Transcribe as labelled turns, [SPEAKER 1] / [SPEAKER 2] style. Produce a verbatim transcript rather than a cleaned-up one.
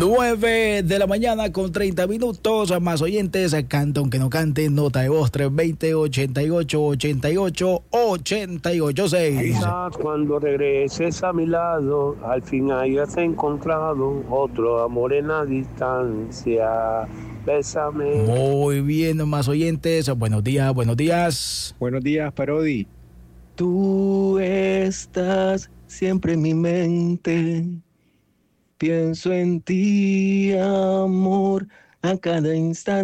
[SPEAKER 1] nueve de la mañana con treinta minutos. Más oyentes, canta aunque no cante, nota de voz tres dos cero, ochenta y ocho, ochenta y ocho, ochenta y ocho seis.
[SPEAKER 2] Cuando regreses a mi lado, al fin hayas encontrado otro amor en la distancia. Bésame.
[SPEAKER 1] Muy bien, más oyentes. Buenos días, buenos días.
[SPEAKER 3] Buenos días, Parodi.
[SPEAKER 4] Tú estás siempre en mi mente. Pienso en ti, amor, a cada instante.